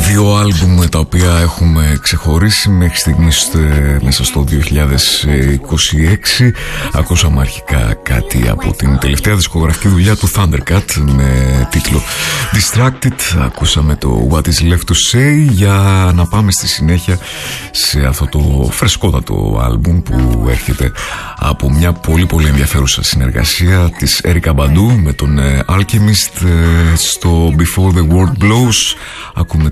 Δύο άλμπουμ τα οποία έχουμε ξεχωρίσει μέχρι στιγμής μέσα στο 2026. Ακούσαμε αρχικά κάτι από την τελευταία δισκογραφική δουλειά του Thundercat με τίτλο Distracted. Ακούσαμε το What Is Left To Say, για να πάμε στη συνέχεια σε αυτό το φρεσκότατο άλμπουμ που έρχεται από μια πολύ πολύ ενδιαφέρουσα συνεργασία της Erykah Badu με τον Alchemist στο Before the World Blows. Ακούμε